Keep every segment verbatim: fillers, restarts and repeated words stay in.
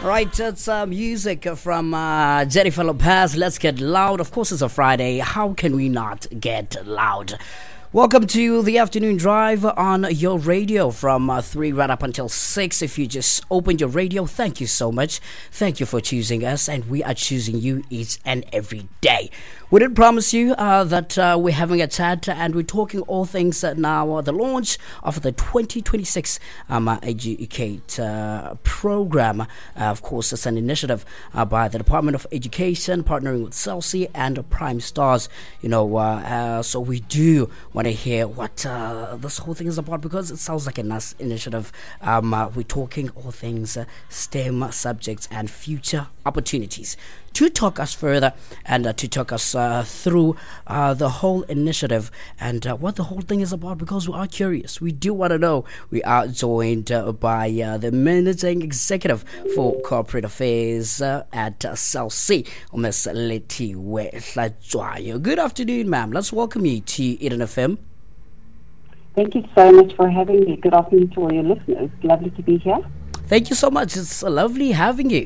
Right, it's uh, music from uh, Jennifer Lopez. Let's get loud. Of course, it's a Friday. How can we not get loud? Welcome to the afternoon drive on your radio from uh, three right up until six. If you just opened your radio, thank you so much. Thank you for choosing us, and we are choosing you each and every day. We did promise you uh, that uh, we're having a chat and we're talking all things uh, now. Uh, the launch of the twenty twenty-six um, uh, Educate uh, program. Uh, of course, it's an initiative uh, by the Department of Education, partnering with CELSI and Prime Stars. You know, uh, uh, so we do want to hear what uh, this whole thing is about because it sounds like a nice initiative. Um, uh, we're talking all things uh, STEM subjects and future opportunities. To talk us further and uh, to talk us uh, through uh, the whole initiative and uh, what the whole thing is about, because we are curious. We do want to know. We are joined uh, by uh, the Managing Executive for Corporate Affairs uh, at uh, CELSI, Miss Letiwe Hlajwayo. Good afternoon, ma'am. Let's welcome you to Eden F M. Thank you so much for having me. Good afternoon to all your listeners. Lovely to be here. Thank you so much. It's lovely having you.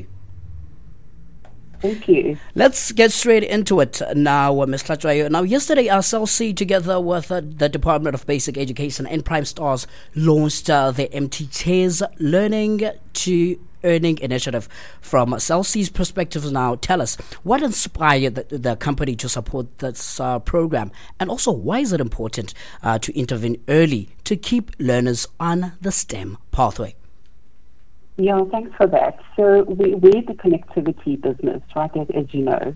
Thank you. Let's get straight into it now, uh, Miz Hlajwayo. Now, yesterday, our CELSI, together with uh, the Department of Basic Education and Prime Stars, launched uh, the Empty Chairs Learning to Earning initiative. From CELSI's perspective now, tell us, what inspired the, the company to support this uh, program? And also, why is it important uh, to intervene early to keep learners on the STEM pathway? Yeah, thanks for that. So we, we're the connectivity business, right, as, as you know,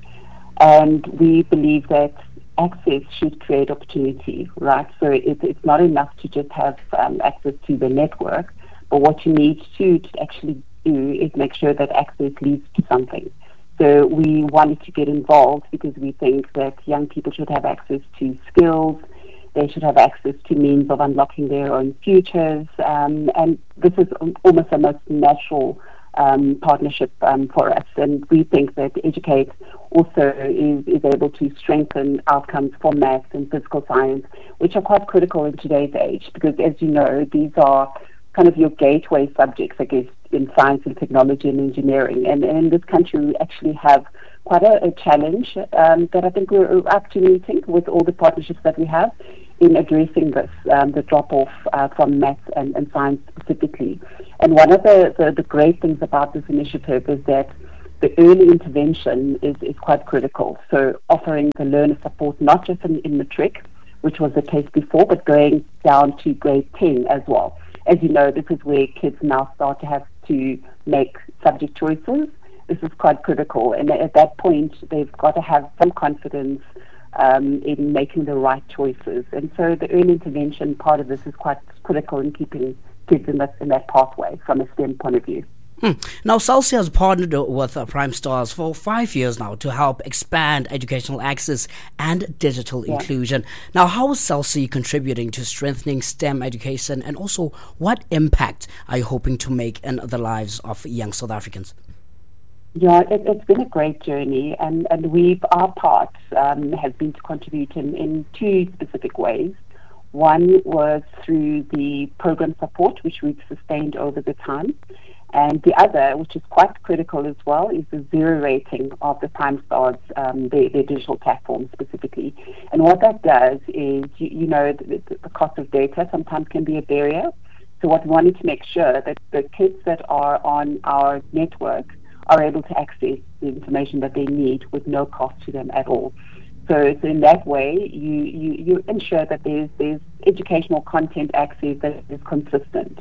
and we believe that access should create opportunity, right? So it, it's not enough to just have um, access to the network, but what you need to, to actually do is make sure that access leads to something. So we wanted to get involved because we think that young people should have access to skills. They should have access to means of unlocking their own futures. Um, and this is almost a most natural um, partnership um, for us. And we think that Educate also is, is able to strengthen outcomes for maths and physical science, which are quite critical in today's age. Because as you know, these are kind of your gateway subjects, I guess, in science and technology and engineering. And, and in this country, we actually have quite a, a challenge um, that I think we're up to meeting with all the partnerships that we have in addressing this, um, the drop-off uh, from maths and, and science specifically. And one of the, the, the great things about this initiative is that the early intervention is, is quite critical. So offering the learner support not just in, in matric, which was the case before, but going down to grade ten as well. As you know, this is where kids now start to have to make subject choices. This is quite critical. And at that point, they've got to have some confidence um, in making the right choices. And so the early intervention part of this is quite critical in keeping kids in that, in that pathway from a STEM point of view. Hmm. Now, CELSI has partnered with uh, Prime Stars for five years now to help expand educational access and digital yeah. inclusion. Now, how is CELSI contributing to strengthening STEM education, and also what impact are you hoping to make in the lives of young South Africans? Yeah, it, it's been a great journey, and, and we've, our part um, has been to contribute in, in two specific ways. One was through the program support, which we've sustained over the time. And the other, which is quite critical as well, is the zero rating of the Prime Stars, um, their, their digital platform specifically. And what that does is, you, you know, the, the cost of data sometimes can be a barrier. So what we wanted to make sure that the kids that are on our network are able to access the information that they need with no cost to them at all. So, so in that way, you, you, you ensure that there's, there's educational content access that is consistent.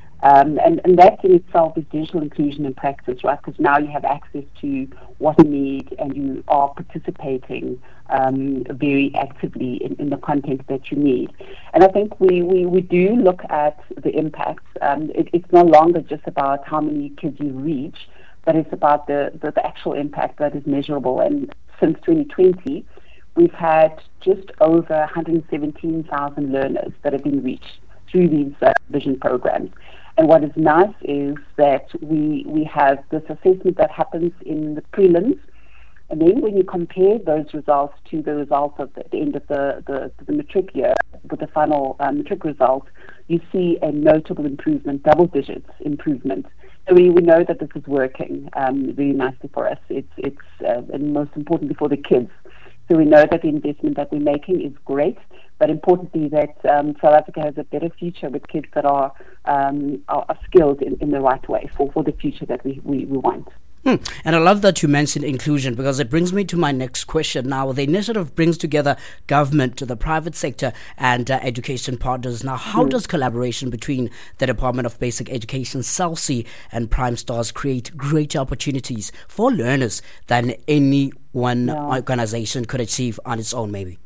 Um, and, and that in itself is digital inclusion in practice, right? Because now you have access to what you need and you are participating um, very actively in, in the content that you need. And I think we, we, we do look at the impact. Um, it, it's no longer just about how many kids you reach, but it's about the, the, the actual impact that is measurable. And since twenty twenty, we've had just over one hundred seventeen thousand learners that have been reached through these uh, vision programs. And what is nice is that we we have this assessment that happens in the prelims, and then when you compare those results to the results of the, the end of the, the, the matric year, with the final um, matric result, you see a notable improvement, double digits improvement So we, we know that this is working um, really nicely for us. It's, it's uh, and most importantly for the kids. So we know that the investment that we're making is great, but importantly that um, South Africa has a better future with kids that are um, are, are skilled in, in the right way for, for the future that we, we, we want. Hmm. And I love that you mentioned inclusion, because it brings me to my next question. Now, the initiative brings together government, the private sector, and uh, education partners. Now, how mm. does collaboration between the Department of Basic Education, CELSI, and Prime Stars create greater opportunities for learners than any one yeah. organization could achieve on its own, maybe?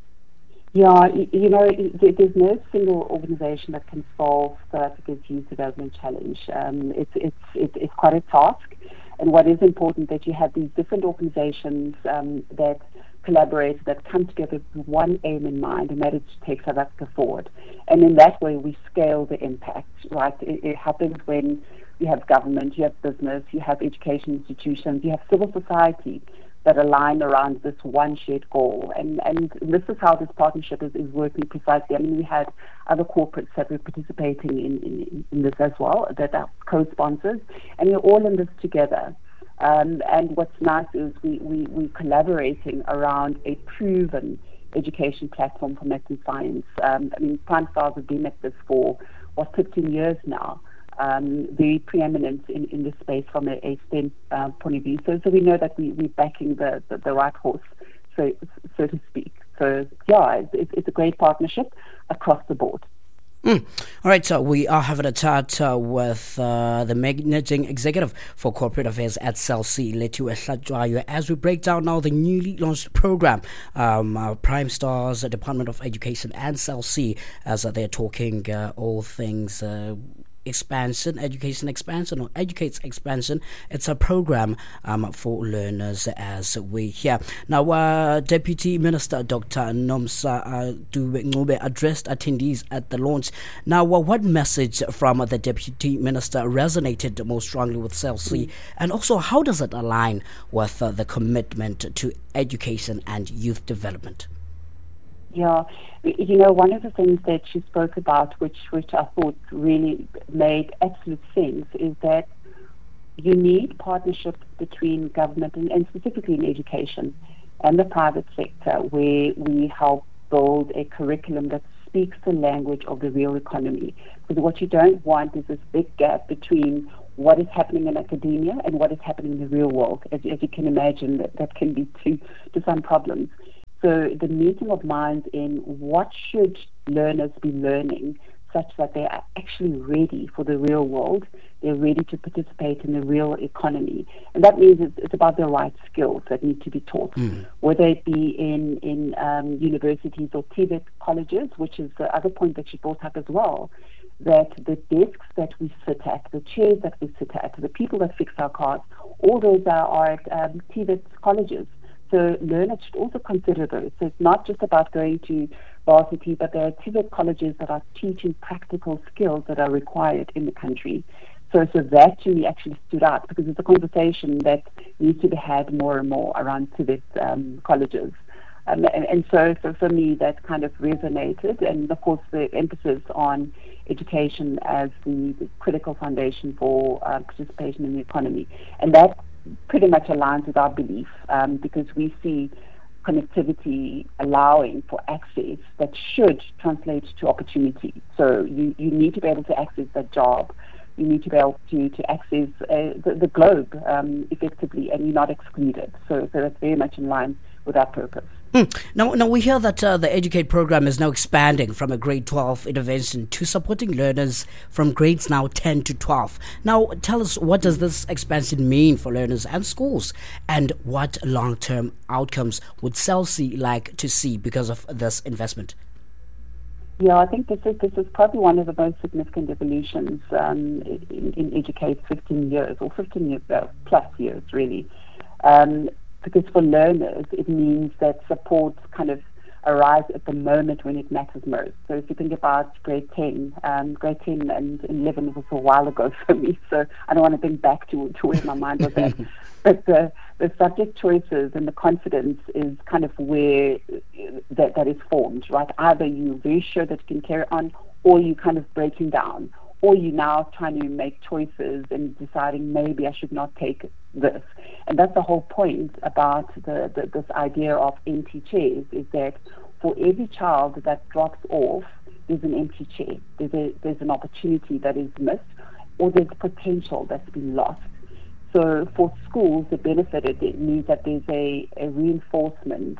Yeah, you know, there's no single organization that can solve South Africa's youth development challenge. Um, it's, it's, it's quite a task. And what is important that you have these different organizations um, that collaborate, that come together with one aim in mind, and that is to take South Africa forward. And in that way, we scale the impact, right? It, it happens when you have government, you have business, you have education institutions, you have civil society that align around this one shared goal. And, and this is how this partnership is, is working precisely. I mean, we had other corporates that were participating in, in, in this as well, that are co-sponsors, and we're all in this together. Um, and what's nice is we, we, we're collaborating around a proven education platform for math and science. Um, I mean, Prime Stars have been at this for, what, fifteen years now. Um, very preeminent in, in this space from a, a STEM uh, point of view. So, so we know that we, we're backing the, the, the right horse, so so to speak. So, yeah, it's, it's a great partnership across the board. Mm. All right, so we are having a chat uh, with uh, the managing executive for corporate affairs at CELSI, Lethiwe Hlatshwayo, as we break down now the newly launched program, um, uh, Prime Stars, the Department of Education, and CELSI, as uh, they're talking uh, all things Uh, expansion, education expansion, or educates expansion. It's a program um, for learners as we hear. Now, uh, Deputy Minister Doctor Nomsa uh, Dube addressed attendees at the launch. Now, uh, what message from the Deputy Minister resonated most strongly with CELSI, and also how does it align with uh, the commitment to education and youth development? Yeah, you know, one of the things that she spoke about, which, which I thought really made absolute sense, is that you need partnerships between government and, and specifically in education and the private sector, where we help build a curriculum that speaks the language of the real economy. Because what you don't want is this big gap between what is happening in academia and what is happening in the real world. As, as you can imagine, that, that can lead to, to some problems. So the meeting of minds in what should learners be learning such that they are actually ready for the real world, they're ready to participate in the real economy. And that means it's, it's about the right skills that need to be taught, mm. whether it be in, in um, universities or T V E T colleges, which is the other point that she brought up as well, that the desks that we sit at, the chairs that we sit at, the people that fix our cars, all those are, are at um, T V E T colleges. So learners should also consider those. So it's not just about going to varsity, but there are T V E T colleges that are teaching practical skills that are required in the country. So, so that to me actually stood out, because it's a conversation that needs to be had more and more around T V E T um, colleges. Um, and, and so, so for me, that kind of resonated. And of course, the emphasis on education as the, the critical foundation for uh, participation in the economy. And that pretty much aligns with our belief, um, because we see connectivity allowing for access that should translate to opportunity. So you, you need to be able to access that job. You need to be able to, to access uh, the, the globe um, effectively, and you're not excluded. So, so that's very much in line with our purpose. Hmm. Now, now we hear that uh, the Educate program is now expanding from a grade twelve intervention to supporting learners from grades now ten to twelve. Now, tell us, what does this expansion mean for learners and schools, and what long-term outcomes would CELSI like to see because of this investment? Yeah, I think this is this is probably one of the most significant evolutions um, in, in Educate fifteen years, or fifteen years, uh, plus years, really. Um, Because for learners, it means that support kind of arrives at the moment when it matters most. So if you think about grade ten, um, grade ten and eleven was a while ago for me, so I don't want to think back to, to where my mind was at. But the, the subject choices and the confidence is kind of where that, that is formed, right? Either you're very sure that you can carry on, or you're kind of breaking down, or you're now trying to make choices and deciding maybe I should not take this. And that's the whole point about the, the, this idea of empty chairs, is that for every child that drops off, there's an empty chair. There's, a, there's an opportunity that is missed, or there's potential that's been lost. So for schools, the benefit, it means that there's a, a reinforcement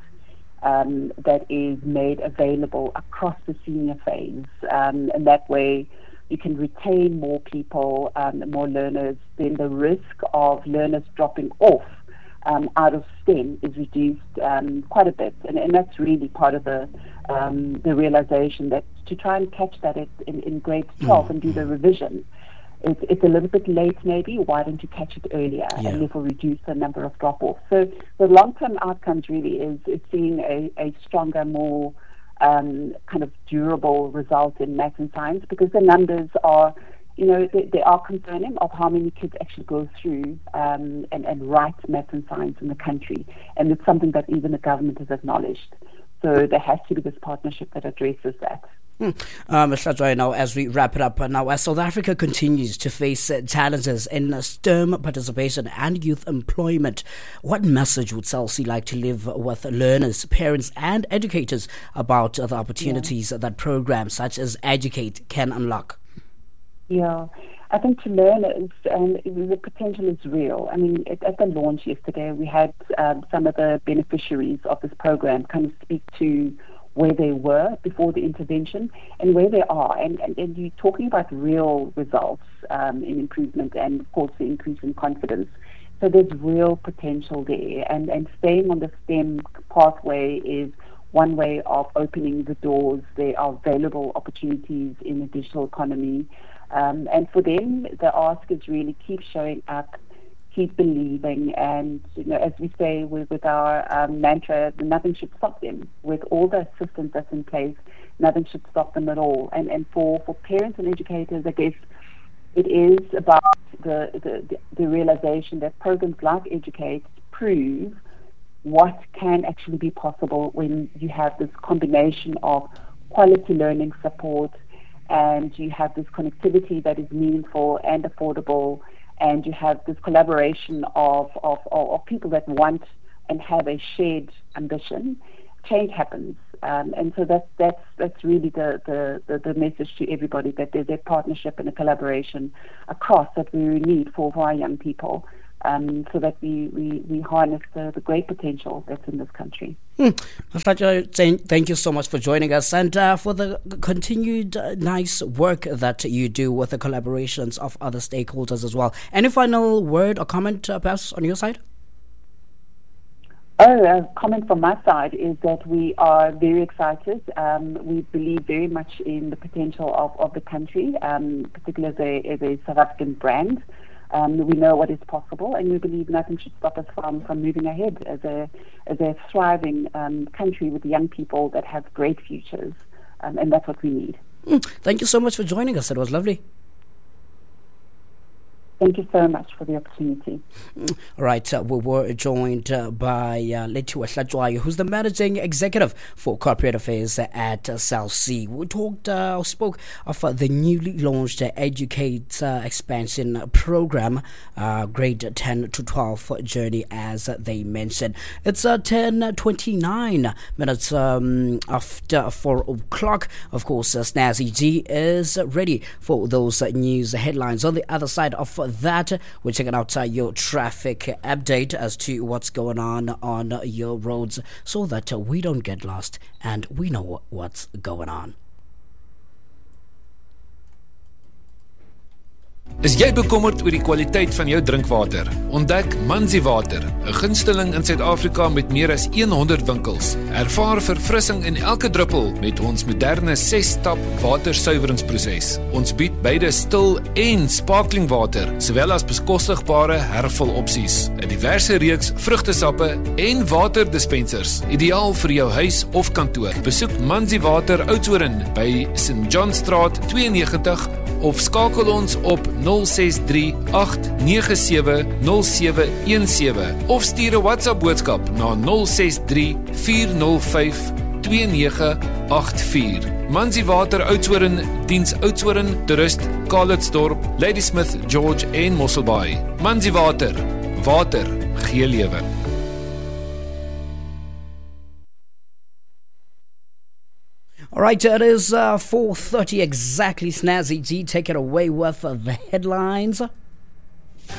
um, that is made available across the senior phase. Um, and that way, you can retain more people, um, more learners. Then the risk of learners dropping off um, out of STEM is reduced um, quite a bit. And, and that's really part of the um, the realization that to try and catch that at, in, in grade twelve mm. and do the revision, it's, it's a little bit late maybe. Why don't you catch it earlier yeah. and therefore reduce the number of drop-offs? So the long-term outcomes really is, is seeing a, a stronger, more Um, kind of durable result in math and science, because the numbers are, you know, they, they are concerning of how many kids actually go through um, and, and write math and science in the country. And it's something that even the government has acknowledged. So there has to be this partnership that addresses that. Hmm. Um, Hlatswayo, now as we wrap it up, now as South Africa continues to face uh, challenges in uh, STEM participation and youth employment, what message would SALC like to leave with learners, parents and educators about uh, the opportunities yeah. that programs such as Educate can unlock? Yeah, I think to learners, um, the potential is real. I mean, at, at the launch yesterday, we had um, some of the beneficiaries of this program kind of speak to where they were before the intervention and where they are. And, and, and you're talking about real results um, in improvement and, of course, the increase in confidence. So there's real potential there. And, and staying on the STEM pathway is one way of opening the doors. There are available opportunities in the digital economy. Um, and for them, the ask is really keep showing up, keep believing, and you know, as we say with, with our um, mantra, nothing should stop them. With all the assistance that's in place, nothing should stop them at all. And and for, for parents and educators, I guess it is about the, the, the realization that programs like Educate prove what can actually be possible when you have this combination of quality learning support and you have this connectivity that is meaningful and affordable, and you have this collaboration of, of, of people that want and have a shared ambition. Change happens. Um, and so that's, that's, that's really the, the, the, the message to everybody, that there's a partnership and a collaboration across that we need for, for our young people, um, so that we, we, we harness the, the great potential that's in this country. Hmm. Thank you so much for joining us and uh, for the continued uh, nice work that you do with the collaborations of other stakeholders as well. Any final word or comment, uh, perhaps, on your side? Oh, a comment from my side is that we are very excited. Um, we believe very much in the potential of, of the country, um, particularly as a, as a South African brand. Um, we know what is possible, and we believe nothing should stop us from, from moving ahead as a as a thriving um, country with young people that have great futures, um, and that's what we need. Mm, thank you so much for joining us. It was lovely. Thank you so much for the opportunity. All right, uh, we were joined uh, by uh, Lethiwe Hlatswayo, who's the Managing Executive for Corporate Affairs at uh, SALC. We talked, uh, spoke of uh, the newly launched uh, Educate uh, expansion program, uh, grade ten to twelve journey, as uh, they mentioned. It's uh, ten twenty-nine minutes um, after four o'clock. Of course, uh, Snazzy G is ready for those uh, news headlines. On the other side of that, we're checking out uh, your traffic update as to what's going on on uh, your roads, so that uh, we don't get lost and we know what's going on. Is jy bekommerd oor die kwaliteit van jou drinkwater? Ontdek Manzi Water, 'n gunsteling in Suid-Afrika met meer as honderd winkels. Ervaar verfrissing in elke druppel met ons moderne ses-stap watersuiweringsproses. Ons bied beide stil en sparkling water, sowel as beskostigbare hervulopsies, 'n diverse reeks vrugtesappe en waterdispensers, ideaal vir jou huis of kantoor. Besoek Manzi Water Oudtshoorn by Saint John Straat twee en negentig of skakel ons op nul ses drie agt nege sewe nul sewe een sewe of stuur 'n WhatsApp boodskap na nul ses drie vier nul vyf twee nege agt vier. Manzi Water Oudtshoorn diens Oudtshoorn, Toerist, Calitzdorp, Ladysmith, George en Mosselbaai. Manzi Water, water gee lewe. All right, it is uh, four thirty exactly. Snazzy G, take it away with uh, the headlines.